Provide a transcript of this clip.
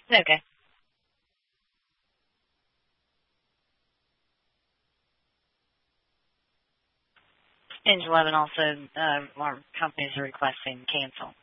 Okay. Angel 11 also, our companies are requesting cancel.